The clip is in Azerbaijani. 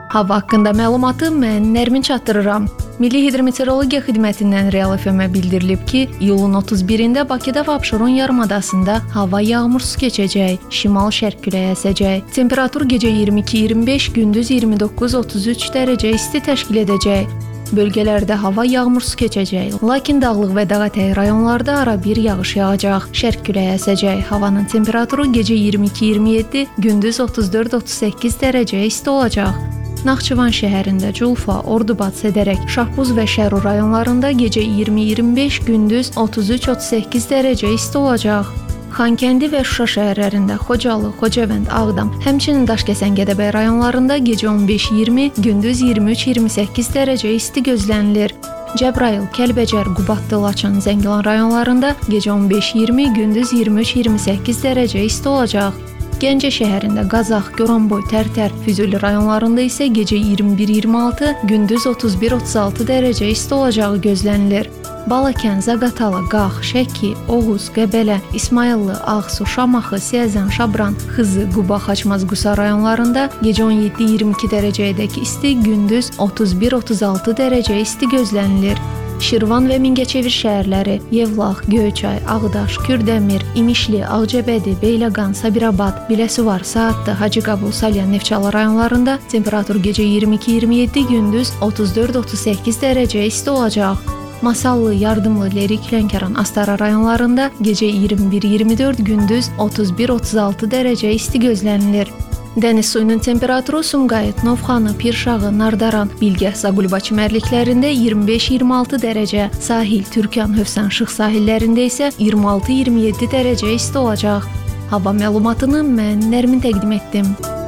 Hava haqqında məlumatı mən Nərmin çatdırıram. Milli Hidrometeorologiya Xidmətindən Real FM-ə bildirilib ki, iyulun 31-də Bakıda və Abşeron yarımadasında hava yağmursuz keçəcək, şimal-şərq küləyi əsəcək. Temperatur gecə 22-25, gündüz 29-33 dərəcə isti təşkil edəcək. Bölgələrdə hava yağmursuz keçəcək, lakin dağlıq və dağətəyi rayonlarda arabir yağış yağacaq. Şərq küləyi əsəcək. Havanın temperaturu gecə 22-27, gündüz 34-38 dərəcə isti olacaq. Naxçıvan şəhərində Culfa, Ordubad, Sədərək, Şahbuz və Şərur rayonlarında gecə 20-25, gündüz 33-38 dərəcə isti olacaq. Xankəndi və Şuşa şəhərlərində Xocalı, Xocavənd, Ağdam, həmçinin Daşkəsən, Gədəbəy rayonlarında gecə 15-20, gündüz 23-28 dərəcə isti gözlənilir. Cəbrayıl, Kəlbəcər, Qubadlı, Laçın, Zəngilan rayonlarında gecə 15-20, gündüz 23-28 dərəcə isti olacaq. Gəncə şəhərində Qazax, Goranboy, Tərtər, Füzuli rayonlarında isə gecə 21-26, gündüz 31-36 dərəcə isti olacağı gözlənilir. Balakən, Zaqatala, Qax, Şəki, Oğuz, Qəbələ, İsmayıllı, Ağsu, Şamaxı, Siyəzən, Şabran, Xızı, Quba, Xaçmaz, Qusa rayonlarında gecə 17-22 dərəcəyədək isti, gündüz 31-36 dərəcə isti gözlənilir. Şirvan və Mingəçevir şəhərləri, Yevlax, Göyçay, Ağdaş, Kürdəmir, İmişli, Ağcabədi, Beyləqan, Sabirabad, Biləsuvar, Saatlı, Hacıqabul, Salyan, Neftçala rayonlarında temperatur gecə 22-27, gündüz 34-38 dərəcə isti olacaq. Masallı, Yardımlı, Lerik, Lənkəran, Astara rayonlarında gecə 21-24, gündüz 31-36 dərəcə isti gözlənilir. Dəniz suyunun temperaturu Sumqayıt, Novxanı, Pirşağı, Nardaran, Bilgəh, Zaqulba çimərliklərində 25-26 dərəcə, sahil, Türkan, Hövsan, Şıx sahillərində isə 26-27 dərəcə isti olacaq. Hava məlumatını mən Nərmin təqdim etdim.